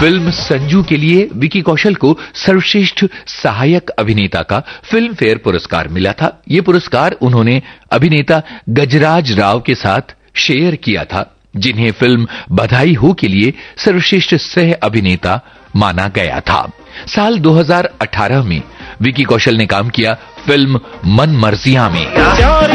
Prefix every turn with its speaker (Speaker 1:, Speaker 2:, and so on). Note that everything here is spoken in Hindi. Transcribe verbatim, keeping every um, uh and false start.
Speaker 1: फिल्म संजू के लिए विकी कौशल को सर्वश्रेष्ठ सहायक अभिनेता का फिल्म फेयर पुरस्कार मिला था। ये पुरस्कार उन्होंने अभिनेता गजराज राव के साथ शेयर किया था, जिन्हें फिल्म बधाई हो के लिए सर्वश्रेष्ठ सह अभिनेता माना गया था। साल दो हज़ार अठारह में विकी कौशल ने काम किया फिल्म मन मर्जियां में।